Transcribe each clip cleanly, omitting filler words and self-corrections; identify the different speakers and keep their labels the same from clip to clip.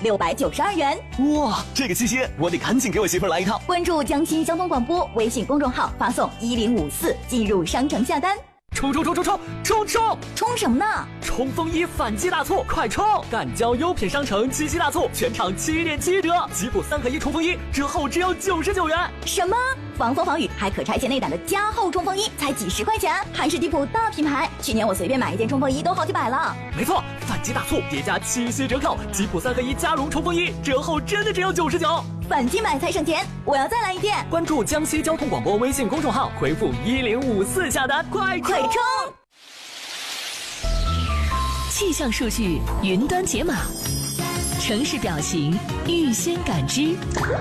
Speaker 1: ，692元。
Speaker 2: 哇，这个七夕我得赶紧给我媳妇来一套。
Speaker 1: 关注江西交通广播微信公众号，发送1054进入商城下单。
Speaker 2: 冲！
Speaker 1: 冲什么呢？
Speaker 2: 冲锋衣反击大促，快冲！赣交优品商城七夕大促，全场7.7折，吉普3合1冲锋衣折后只有99元。
Speaker 1: 什么？防风防雨还可拆卸内胆的加厚冲锋衣才几十块钱，还是迪普大品牌。去年我随便买一件冲锋衣都好几百了。
Speaker 2: 没错，反击大促叠加七夕折扣，吉普3合1加绒冲锋衣折后真的只有99。
Speaker 1: 反击买才省钱，我要再来一件。
Speaker 2: 关注江西交通广播微信公众号，回复1054下单，快冲！
Speaker 3: 气象数据云端解码，城市表情预先感知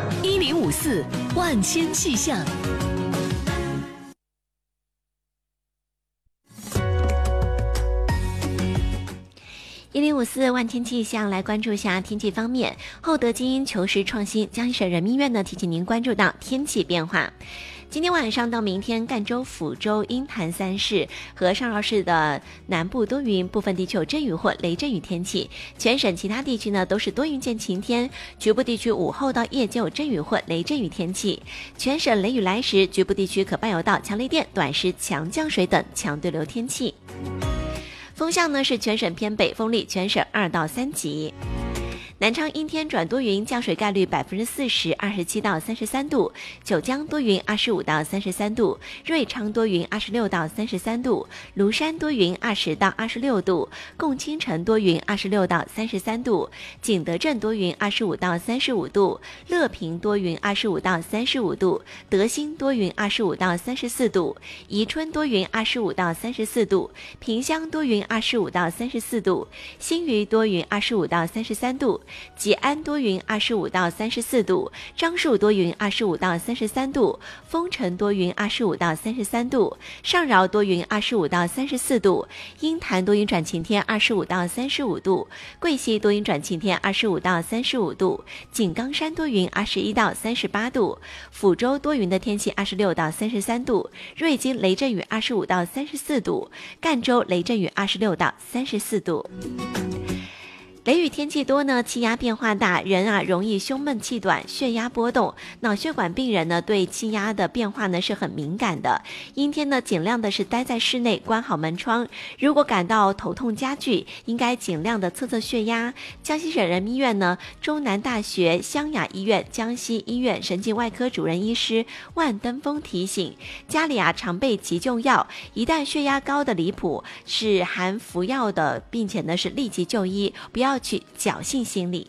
Speaker 3: ，1054万千气象。1054万天气象，来关注一下天气方面。厚德基因求实创新，江西省人民医院呢提醒您关注到天气变化。今天晚上到明天，赣州、抚州、鹰潭3市和上饶市的南部多云，部分地区有阵雨或雷阵雨天气。全省其他地区呢都是多云见晴天，局部地区午后到夜间有阵雨或雷阵雨天气。全省雷雨来时，局部地区可伴有到强雷电、短时强降水等强对流天气。风向呢是全省偏北风力，全省2到3级。南昌阴天转多云，降水概率40%， 27到33度；九江多云，25到33度；瑞昌多云，26到33度；庐山多云，20到26度；共青城多云，26到33度；景德镇多云，25到35度；乐平多云，25到35度；德兴多云，25到34度；宜春多云，25到34度；萍乡多云，25到34度；新余多云，25到33度；吉安多云25到34度，樟树多云25到33度，丰城多云25到33度，上饶多云25到34度，鹰潭多云转晴天25到35度，贵溪多云转晴天25到35度，井冈山多云21到38度，抚州多云的天气26到33度，瑞金雷阵雨25到34度，赣州雷阵雨26到34度。雷雨天气多呢，气压变化大，人容易胸闷气短，血压波动。脑血管病人呢对气压的变化呢是很敏感的。阴天呢尽量的是待在室内，关好门窗。如果感到头痛加剧，应该尽量的测血压。江西省人民医院呢、中南大学湘雅医院、江西医院神经外科主任医师万登峰提醒，家里常备急救药，一旦血压高的离谱，是含服药的，并且呢是立即就医，不要去侥幸心理。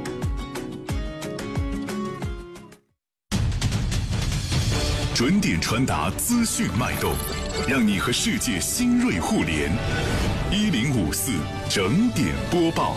Speaker 4: 准点传达资讯脉动，让你和世界新锐互联。1054整点播报。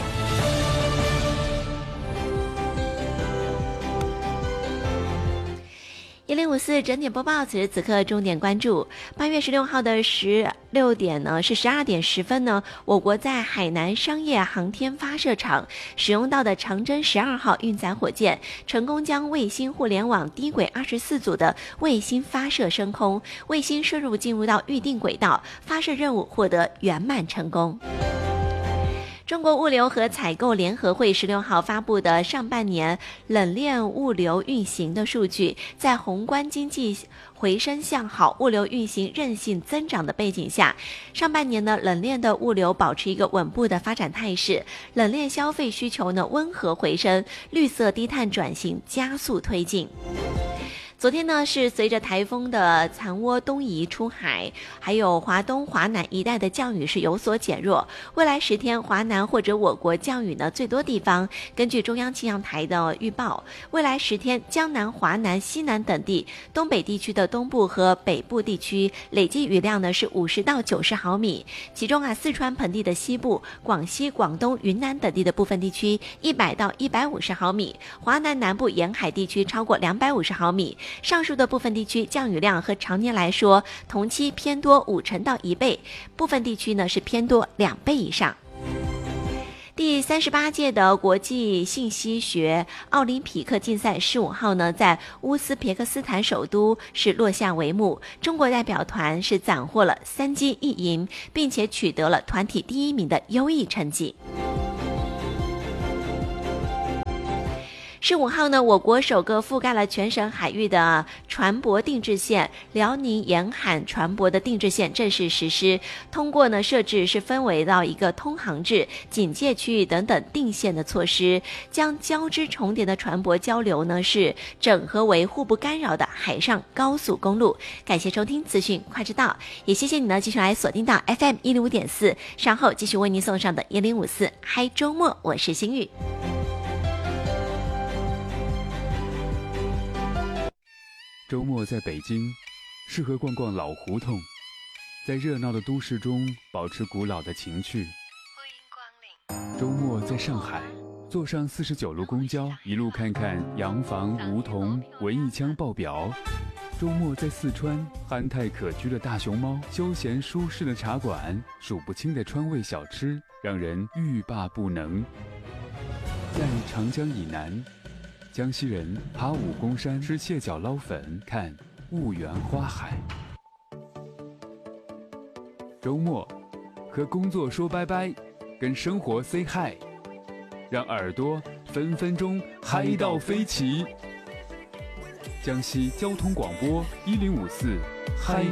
Speaker 3: 1054整点播报，此时此刻重点关注8月16号的16点呢，是12点10分呢，我国在海南商业航天发射场使用到的长征12号运载火箭，成功将卫星互联网低轨24组的卫星发射升空，卫星顺入进入到预定轨道，发射任务获得圆满成功。中国物流和采购联合会16号发布的上半年冷链物流运行的数据，在宏观经济回升向好、物流运行韧性增长的背景下，上半年呢冷链的物流保持一个稳步的发展态势，冷链消费需求呢温和回升，绿色低碳转型加速推进。昨天呢，是随着台风的残涡东移出海，还有华东、华南一带的降雨是有所减弱。未来10天，华南或者我国降雨呢最多地方，根据中央气象台的预报，未来10天，江南、华南、西南等地、东北地区的东部和北部地区累计雨量呢是50到90毫米，其中四川盆地的西部、广西、广东、云南等地的部分地区100到150毫米，华南南部沿海地区超过250毫米。上述的部分地区降雨量和常年来说，同期偏多50%到1倍，部分地区呢是偏多2倍以上。第38届的国际信息学奥林匹克竞赛15号呢，在乌兹别克斯坦首都是落下帷幕。中国代表团是斩获了3金1银，并且取得了团体第1名的优异成绩。 15号呢，我国首个覆盖了全省海域的船舶定制线辽宁沿海船舶的定制线正式实施。通过呢设置是分为到一个通航制、警戒区域等等定线的措施，将交织重叠的船舶交流呢是整合为互不干扰的海上高速公路。感谢收听资讯快知道，也谢谢你呢继续来锁定到 FM 105.4，稍后继续为您送上的1054嗨周末，我是心雨。
Speaker 5: 周末在北京，适合逛逛老胡同，在热闹的都市中保持古老的情趣。周末在上海，坐上49路公交，一路看看洋房、梧桐、文艺腔爆表。周末在四川，憨态可掬的大熊猫，休闲舒适的茶馆，数不清的川味小吃，让人欲罢不能。在长江以南，江西人爬武功山，吃蟹脚捞粉，看婺源花海。周末和工作说拜拜，跟生活 say hi， 让耳朵分分钟嗨到飞起。江西交通广播1054嗨